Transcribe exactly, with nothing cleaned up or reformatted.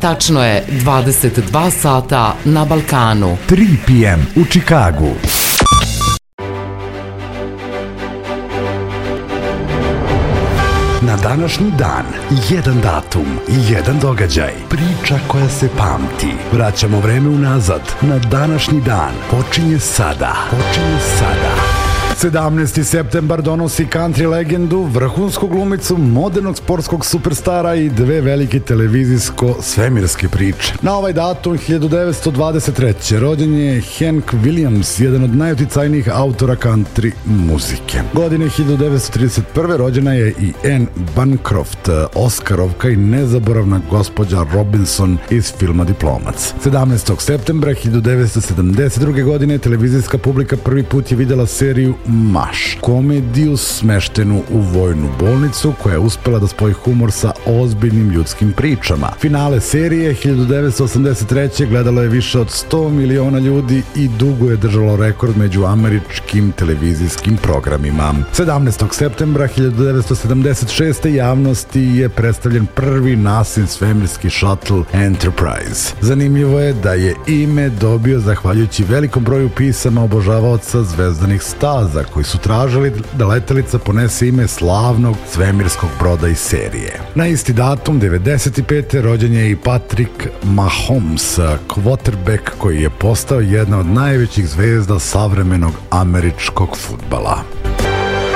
Tačno je dvadeset dva sata na Balkanu. tri pe em u Čikagu. Na današnji dan, jedan datum, jedan događaj, priča koja se pamti. Vraćamo vreme unazad. Na današnji dan počinje sada. Počinje sada. sedamnaesti septembar donosi country legendu, vrhunsku glumicu, modernog sportskog superstara i dve velike televizijsko-svemirske priče. Na ovaj datum hiljadu devetsto dvadeset treće. rođen je Hank Williams, jedan od najuticajnijih autora country muzike. Godine hiljadu devetsto trideset prve. rođena je i Anne Bancroft, Oskarovka i nezaboravna gospođa Robinson iz filma Diplomac. sedamnaestog septembra hiljadu devetsto sedamdeset druge. godine televizijska publika prvi put je videla seriju Maš, komediju smeštenu u vojnu bolnicu koja je uspela da spoji humor sa ozbiljnim ljudskim pričama. Finale serije hiljadu devetsto osamdeset treće. gledalo je više od sto miliona ljudi i dugo je držalo rekord među američkim televizijskim programima. sedamnaestog septembra hiljadu devetsto sedamdeset šeste. javnosti je predstavljen prvi nasin svemirski šatl Enterprise. Zanimljivo je da je ime dobio zahvaljujući velikom broju pisama obožavaoca zvezdanih staza koji su tražili da letelica ponese ime slavnog svemirskog broda iz serije. Na isti datum, devedeset pete. rođen je i Patrick Mahomes, quarterback koji je postao jedna od najvećih zvezda savremenog američkog fudbala.